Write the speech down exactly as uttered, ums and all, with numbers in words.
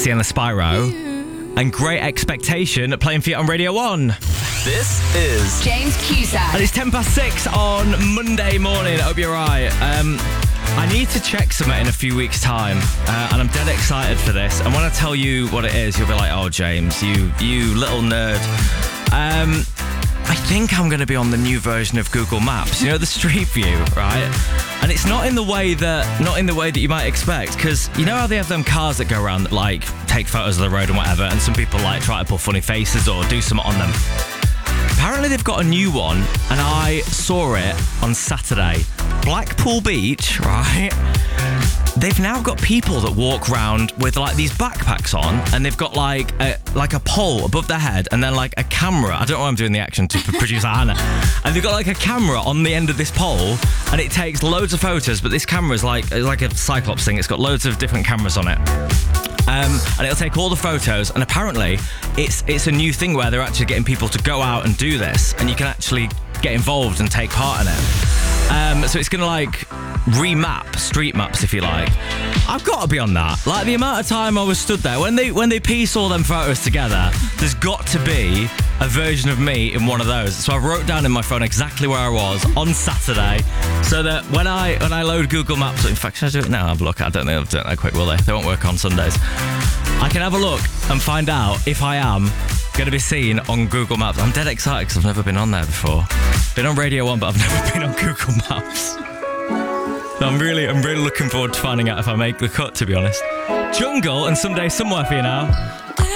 Sienna Spyro, and Great Expectation playing for you on Radio one. This is James Cusack. And it's ten past six on Monday morning. I hope you're right. Um, I need to check something in a few weeks' time, uh, and I'm dead excited for this. And when I tell you what it is, you'll be like, oh, James, you you little nerd. Um, I think I'm going to be on the new version of Google Maps. You know, the Street View, right? And it's not in the way that not in the way that you might expect, because you know how they have them cars that go around that like take photos of the road and whatever, and some people like try to put funny faces or do something on them. Apparently they've got a new one, and I saw it on Saturday. Blackpool Beach, right? They've now got people that walk around with like these backpacks on, and they've got like a, like a pole above their head, and then like a camera. I don't know why I'm doing the action to producer Hannah. And they've got like a camera on the end of this pole, and it takes loads of photos. But this camera is like it's like a Cyclops thing. It's got loads of different cameras on it. Um, and it'll take all the photos, and apparently it's it's a new thing where they're actually getting people to go out and do this, and you can actually get involved and take part in it. Um, so it's going to like remap street maps, if you like. I've got to be on that. Like the amount of time I was stood there when they when they piece all them photos together, there's got to be a version of me in one of those. So I wrote down in my phone exactly where I was on Saturday, so that when I when I load Google Maps, in fact, should I do it now? Have a look. I don't think I've done it that quick, will they? They won't work on Sundays. I can have a look and find out if I am going to be seen on Google Maps. I'm dead excited because I've never been on there before. Been on Radio one, but I've never been on Google Maps. So I'm really, I'm really looking forward to finding out if I make the cut, to be honest. Jungle and Someday Somewhere for you now.